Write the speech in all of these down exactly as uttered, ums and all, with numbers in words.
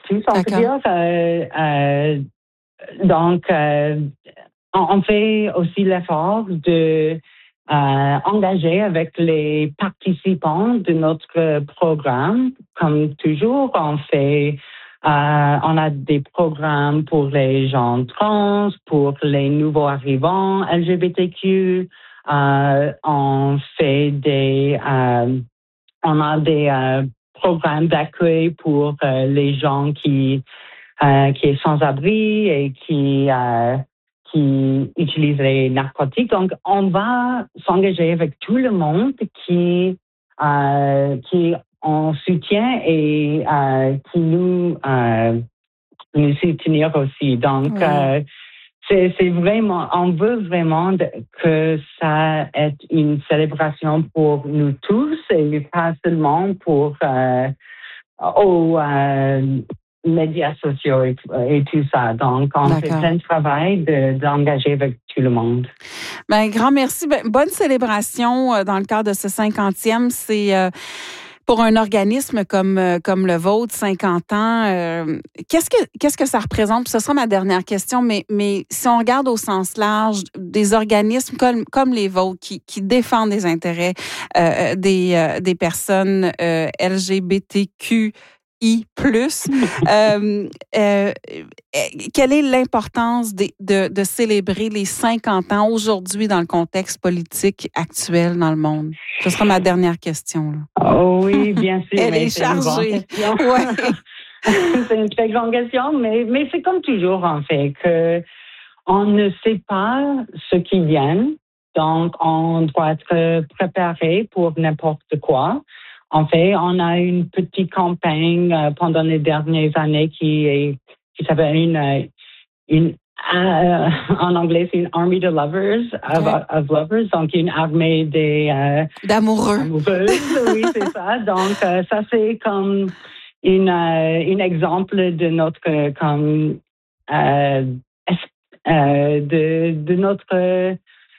tous, on peut dire. Euh, euh, donc, euh, on, on fait aussi l'effort de euh, engager avec les participants de notre programme. Comme toujours, on fait, euh, on a des programmes pour les gens trans, pour les nouveaux arrivants L G B T Q. Euh, on fait des, euh, on a des euh, programmes d'accueil pour euh, les gens qui euh, qui est sans-abri et qui euh, qui utilisent les narcotiques. Donc, on va s'engager avec tout le monde qui euh, qui en soutient et euh, qui nous euh, nous soutenir aussi. Donc, oui. euh, C'est, c'est vraiment, on veut vraiment de, que ça ait une célébration pour nous tous et pas seulement pour euh, aux euh, médias sociaux et, et tout ça. Donc, on D'accord. fait plein de travail de, d'engager avec tout le monde. Ben, grand merci. Ben, bonne célébration euh, dans le cadre de ce cinquantième. C'est euh, pour un organisme comme, comme le vôtre, cinquante ans, euh, qu'est-ce que, qu'est-ce que ça représente? Ce sera ma dernière question, mais, mais si on regarde au sens large, des organismes comme, comme les vôtres qui, qui défendent les intérêts euh, des, euh, des personnes euh, L G B T Q I plus, euh, euh, quelle est l'importance de, de, de célébrer les cinquante ans aujourd'hui dans le contexte politique actuel dans le monde? Ce sera ma dernière question. Là. Oh oui, bien sûr. Elle est chargée. Ouais. C'est une très grande question, mais, mais c'est comme toujours, en fait, que on ne sait pas ce qui vient, donc on doit être préparé pour n'importe quoi. En fait, on a une petite campagne euh, pendant les dernières années qui est qui s'appelle une une euh, en anglais c'est une army of lovers of, okay. of lovers, donc une armée des euh, d'amoureux. Amoureuses, oui c'est ça. Donc euh, ça c'est comme une euh, un exemple de notre comme euh, euh, de de notre euh,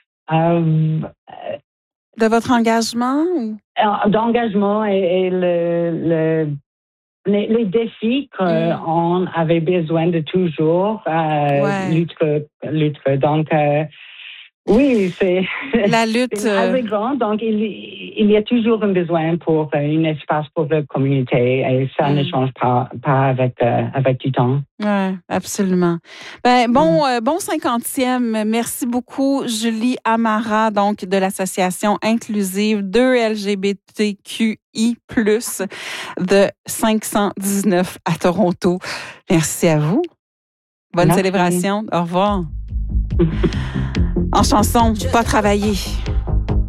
de votre engagement ou? D'engagement et, et le, le, les, les défis qu'on mm. avait besoin de toujours euh, ouais. lutter, lutter. Donc, euh, oui, c'est la lutte c'est assez grand. Donc, il, il y a toujours un besoin pour un espace pour la communauté et ça mm. ne change pas, pas avec, euh, avec du temps. Oui, absolument. Ben, bon, mm. euh, bon cinquantième. Merci beaucoup, Julie Amara, donc de l'Association inclusive deux L G B T Q I plus, de cinq cent dix-neuf à Toronto. Merci à vous. Bonne Merci. Célébration. Au revoir. En chanson, pas travailler.